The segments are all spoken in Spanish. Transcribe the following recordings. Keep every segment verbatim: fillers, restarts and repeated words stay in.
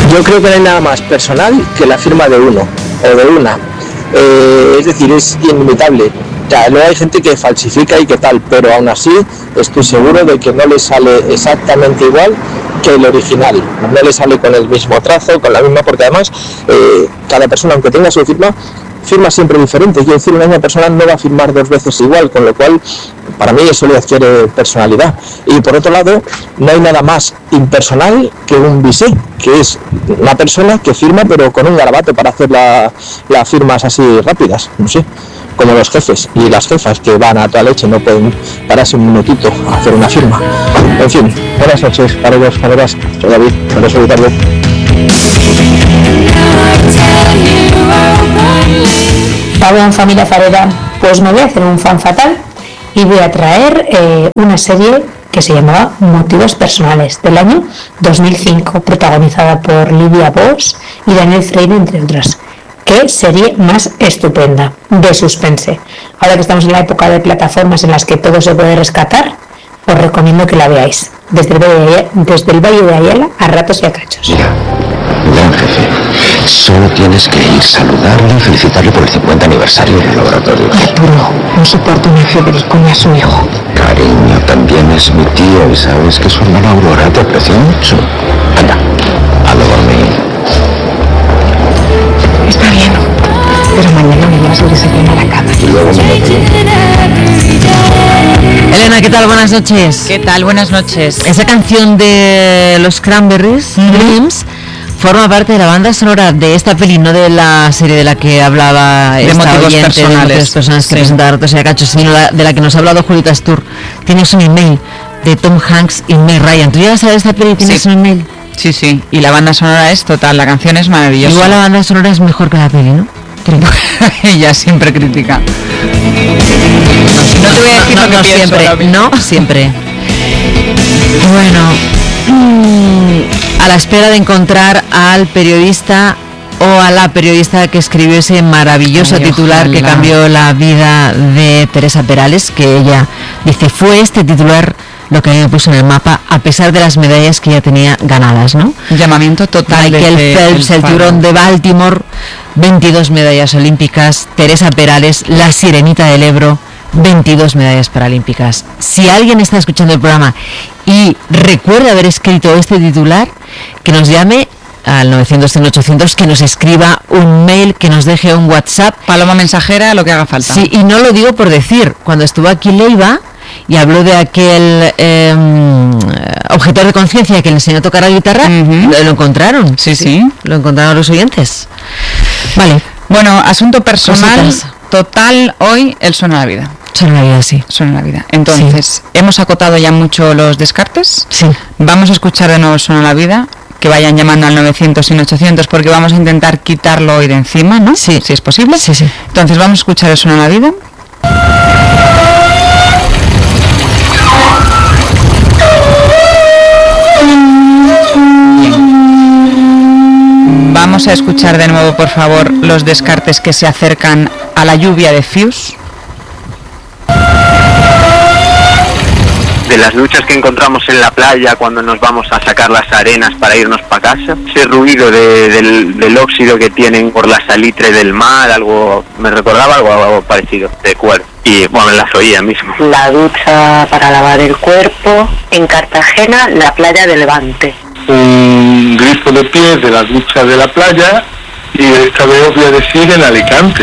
Yo creo que no hay nada más personal que la firma de uno o de una. Eh, es decir, es inimitable. Ya, luego hay gente que falsifica y que tal, pero aún así estoy seguro de que no le sale exactamente igual que el original. No le sale con el mismo trazo, con la misma, porque además eh, cada persona, aunque tenga su firma, firma siempre diferente. Quiero decir, una misma persona no va a firmar dos veces igual, con lo cual para mí eso le adquiere personalidad. Y por otro lado, no hay nada más impersonal que un visé, que es una persona que firma pero con un garabato para hacer la, las firmas así rápidas, no sé, como los jefes y las jefas que van a toda leche, no pueden pararse un minutito a hacer una firma. En fin, buenas noches, paredos, paredas, soy David, para solitario. Pablo en familia farera, pues me voy a hacer un fan fatal y voy a traer eh, una serie que se llamaba Motivos Personales, del año dos mil cinco, protagonizada por Lidia Bosch y Daniel Freire, entre otras. Qué serie más estupenda, de suspense. Ahora que estamos en la época de plataformas en las que todo se puede rescatar, os recomiendo que la veáis, desde el Valle de, desde el Valle de Ayala a ratos y a cachos. Mira, gran jefe, solo tienes que ir, saludarle y felicitarle por el cincuenta aniversario del laboratorio. Arturo, no soporto ni hacer del coño a su hijo. Cariño, también es mi tío y sabes que su hermana Aurora te aprecia mucho. Anda, a dormir. Está bien, pero mañana me llevas el desayuno a la cama. Y luego me meto. Elena, ¿qué tal? Buenas noches. ¿Qué tal? Buenas noches. Esa canción de los Cranberries, mm-hmm. Dreams, forma parte de la banda sonora de esta peli, no de la serie de la que hablaba de esta motivos oyente, personales, de motivos personales que sí. presentaba Ratos y Cachos, sino la, de la que nos ha hablado Julita Astur. Tienes un email de Tom Hanks y Meg Ryan. ¿Tú llegas a ver esta peli y tienes sí. un email? Sí, sí, y la banda sonora es total, la canción es maravillosa. Igual la banda sonora es mejor que la peli, ¿no? Ella siempre critica. No, no te voy a decir no, lo que no pienso, siempre, no siempre. Bueno, mmm, a la espera de encontrar al periodista o a la periodista que escribió ese maravilloso Ay, titular ojalá. que cambió la vida de Teresa Perales, que ella dice, fue este titular lo que me puso en el mapa, a pesar de las medallas que ya tenía ganadas, ¿no? Llamamiento total. Michael de Phelps, el, el tiburón de Baltimore, veintidós medallas olímpicas. Teresa Perales, la sirenita del Ebro, veintidós medallas paralímpicas. Si alguien está escuchando el programa y recuerda haber escrito este titular, que nos llame al novecientos cien ochocientos, que nos escriba un mail, que nos deje un WhatsApp. Paloma mensajera, lo que haga falta. Sí, y no lo digo por decir. Cuando estuvo aquí Leiva y habló de aquel eh, objetor de conciencia que le enseñó a tocar la guitarra, uh-huh. lo, lo encontraron. Sí, sí, sí. Lo encontraron los oyentes. Vale. Bueno, asunto personal. Cositas. Total, hoy el Suena la Vida. Suena la Vida, sí. Suena la Vida. Entonces, sí. hemos acotado ya mucho los descartes. Sí. Vamos a escuchar de nuevo Suena la Vida. Que vayan llamando al novecientos y ochocientos, porque vamos a intentar quitarlo hoy de encima, ¿no? Sí. Si es posible. Sí, sí. Entonces, vamos a escuchar el Suena la Vida. Vamos a escuchar de nuevo, por favor, los descartes que se acercan a la lluvia de Fuse. De las luchas que encontramos en la playa cuando nos vamos a sacar las arenas para irnos para casa, ese ruido de, del, del óxido que tienen por la salitre del mar, algo me recordaba algo, algo parecido, de cual. Y bueno, las oía mismo. La ducha para lavar el cuerpo en Cartagena, la playa de Levante. Un grifo de pies de la ducha de la playa y esta vez os voy a decir en Alicante.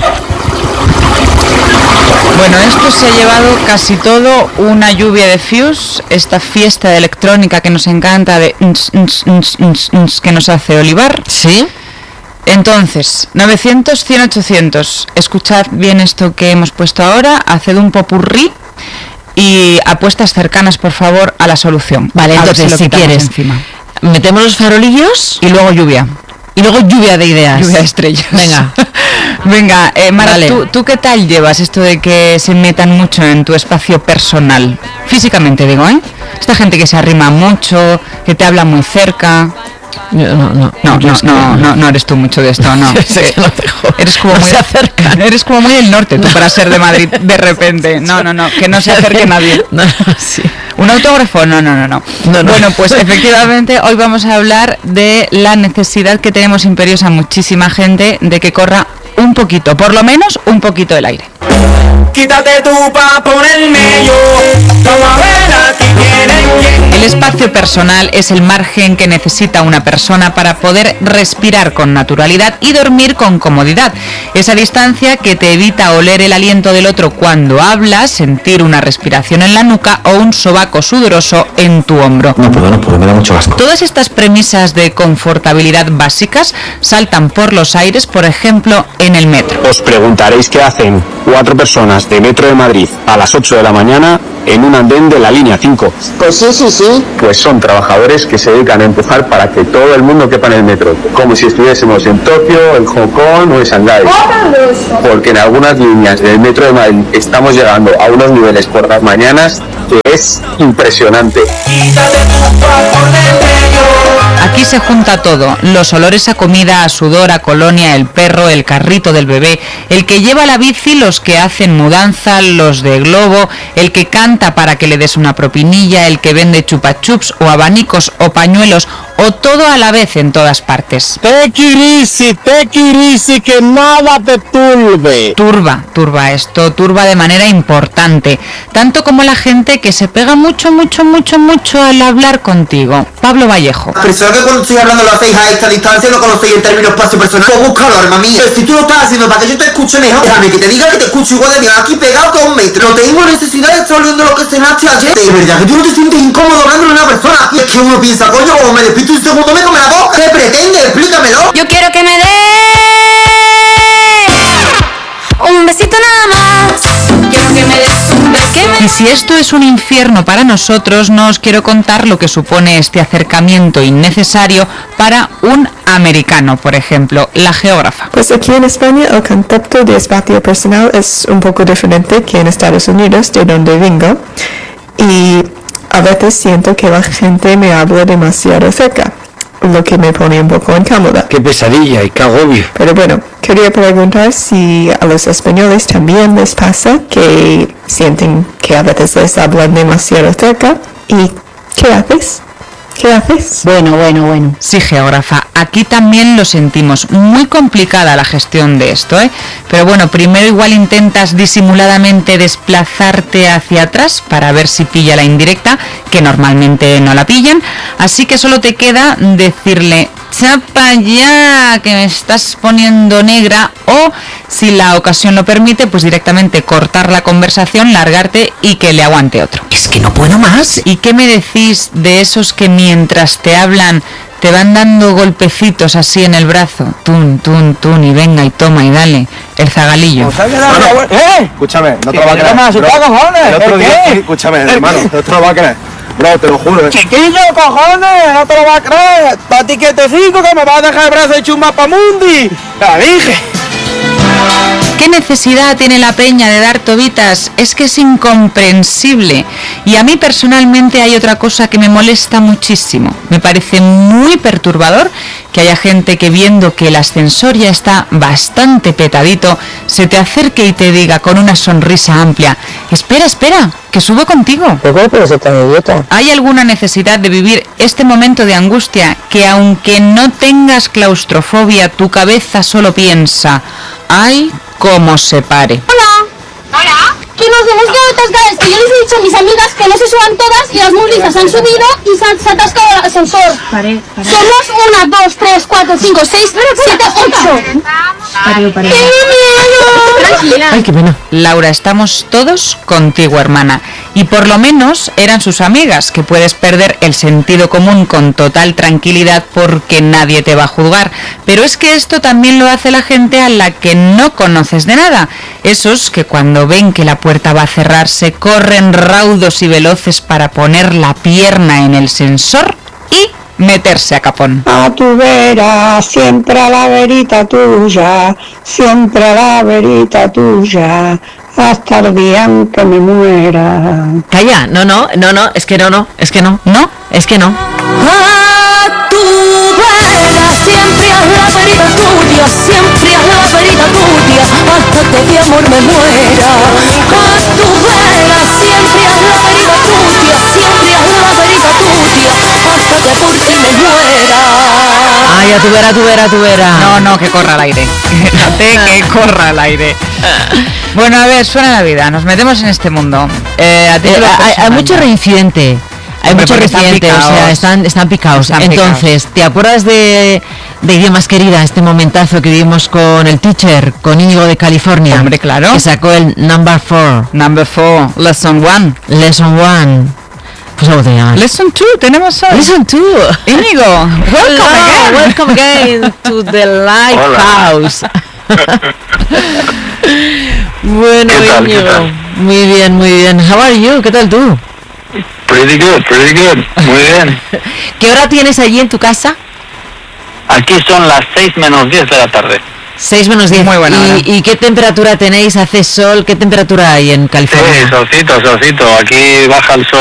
Bueno, esto se ha llevado casi todo una lluvia de Fuse, esta fiesta de electrónica que nos encanta, de ns, ns, ns, ns, ns, que nos hace Olivar. Sí. Entonces, novecientos, cien, ochocientos. Escuchad bien esto que hemos puesto ahora, haced un popurrí y apuestas cercanas, por favor, a la solución. Vale, entonces, si, si quieres, encima. Metemos los farolillos y luego lluvia. Y luego lluvia de ideas. Lluvia de estrellas. Venga. Venga, eh, Mara, vale. ¿tú, ¿tú qué tal llevas esto de que se metan mucho en tu espacio personal? Físicamente digo, ¿eh? Esta gente que se arrima mucho, que te habla muy cerca. Yo no, no, No, no, no, no, no eres tú mucho de esto, no. sé que no dejo. Eres como No muy se acercan. Eres como muy del norte tú para ser de Madrid de repente. No, no, no, que no se acerque nadie. No, no, sí. ¿Un autógrafo? No, no, no, no. No, no. Bueno, pues efectivamente hoy vamos a hablar de la necesidad que tenemos imperiosa muchísima gente de que corra un poquito, por lo menos un poquito el aire. Quítate tú pa' ponerme yo. Vamos a ver aquí quién. El espacio personal es el margen que necesita una persona para poder respirar con naturalidad y dormir con comodidad. Esa distancia que te evita oler el aliento del otro cuando hablas, sentir una respiración en la nuca o un sobaco sudoroso en tu hombro. No puedo, no puedo, me da mucho asco. Todas estas premisas de confortabilidad básicas saltan por los aires, por ejemplo, en el metro. Os preguntaréis qué hacen cuatro personas de Metro de Madrid a las ocho de la mañana en un andén de la línea cinco. Pues sí, sí, sí. Pues son trabajadores que se dedican a empujar para que todo el mundo quepa en el metro, como si estuviésemos en Tokio, en Hong Kong o en Shanghái. Porque en algunas líneas del Metro de Madrid estamos llegando a unos niveles por las mañanas que es impresionante. Aquí se junta todo, los olores a comida, a sudor, a colonia, el perro, el carrito del bebé, el que lleva la bici, los que hacen mudanza, los de globo, el que canta para que le des una propinilla, el que vende chupachups o abanicos o pañuelos, o todo a la vez en todas partes. Take it easy, take it easy, que nada te turbe. Turba, turba esto, turba de manera importante, tanto como la gente que se pega mucho, mucho, mucho, mucho al hablar contigo. Pablo Vallejo. Pensaba que cuando estoy hablando lo hacéis a esta distancia, no conocéis el término espacio personal. Pues búscalo, hermano mío. Pero si tú lo estás haciendo para que yo te escuche mejor, déjame que te diga que te escucho igual de bien aquí pegado que a un metro. No tengo necesidad de estar oliendo lo que cenaste ayer. De verdad que tú no te sientes incómodo hablando de una persona. Y es que uno piensa, coño, como me despisto un segundo me come la boca. ¿Qué pretende? Explícamelo. Yo quiero que me dé un besito nada más. Quiero que me des un beso. Y si esto es un infierno para nosotros, no os quiero contar lo que supone este acercamiento innecesario para un americano, por ejemplo, la geógrafa. Pues aquí en España el concepto de espacio personal es un poco diferente que en Estados Unidos, de donde vengo, y a veces siento que la gente me habla demasiado cerca, lo que me pone un poco incómoda. Qué pesadilla y qué agobio. Pero bueno, quería preguntar si a los españoles también les pasa que sienten que a veces les hablan demasiado cerca. ¿Y qué haces? ¿Qué haces? Bueno, bueno, bueno. Sí, geógrafa, aquí también lo sentimos. Muy complicada la gestión de esto, ¿eh? Pero bueno, primero igual intentas disimuladamente desplazarte hacia atrás para ver si pilla la indirecta, que normalmente no la pillan. Así que solo te queda decirle, chapa ya, que me estás poniendo negra, o si la ocasión lo permite, pues directamente cortar la conversación, largarte y que le aguante otro. Es que no puedo más. ¿Y qué me decís de esos que mientras te hablan te van dando golpecitos así en el brazo? Tun, tun, tun, y venga y toma y dale. El zagalillo. Hermano, ¿Eh? escúchame, no te lo va a ¿Qué creer. me has asustado, Bro, cojones? el otro ¿El día, qué? sí, escúchame, hermano, no te lo va a creer. Bro, te lo juro. eh. Chiquillo, cojones, no te lo vas a creer. Para ti que te digo que me vas a dejar el brazo hecho un mapamundi. La dije. ¿Qué necesidad tiene la peña de dar tobitas? Es que es incomprensible. Y a mí personalmente hay otra cosa que me molesta muchísimo. Me parece muy perturbador que haya gente que viendo que el ascensor ya está bastante petadito, se te acerque y te diga con una sonrisa amplia, espera, espera, que subo contigo. ¿Pero cómo puedes ser tan idiota? ¿Hay alguna necesidad de vivir este momento de angustia que aunque no tengas claustrofobia, tu cabeza solo piensa, ay, cómo se pare? Hola. Hola. Que nos hemos quedado atascadas, que yo les he dicho a mis amigas que no se suban todas y las multistas han subido y se han, se ha atascado el ascensor. Pare, pare. Somos una, dos, tres, cuatro, cinco, seis, siete, ocho. Pare, pare. ¡Qué miedo! Tranquila. Ay, qué pena. Laura, estamos todos contigo, hermana. Y por lo menos eran sus amigas, que puedes perder el sentido común con total tranquilidad porque nadie te va a juzgar. Pero es que esto también lo hace la gente a la que no conoces de nada. Esos que cuando ven que la puerta va a cerrarse, corren raudos y veloces para poner la pierna en el sensor y meterse a capón. A tu vera, siempre a la verita tuya, siempre a la verita tuya, hasta el día en que me muera. Calla, no, no, no, no, es que no, no, es que no, no, es que no. A tu vera. Vaya, tú verás, tú verás, tú verás. No, no, que corra al aire. Déjate que corra al aire. Bueno, a ver, suena la vida. Nos metemos en este mundo. Eh, a Eh, hay, hay mucho reincidente. Hay Hombre, mucho porque están reincidente, o sea, picaos. están, están picados. Están Entonces, ¿te acuerdas de, de Idiomas Querida, este momentazo que vimos con el teacher, con Íñigo de California? Hombre, claro. Que sacó el number four. Number four, lesson one. Lesson one. Pues algo te llamas. Lesson two, tenemos hoy. Listen to. Íñigo, welcome Hello, again. welcome again to the Lighthouse. Bueno, ¿Qué tal, qué Íñigo. tal? Muy bien, muy bien. How are you? ¿Qué tal tú? Pretty good, pretty good. Muy bien. ¿Qué hora tienes allí en tu casa? Aquí son las seis menos diez de la tarde. seis menos diez. Muy buena hora. ¿Y, ¿Y qué temperatura tenéis? ¿Hace sol? ¿Qué temperatura hay en California? Sí, solcito, solcito. Aquí baja el sol.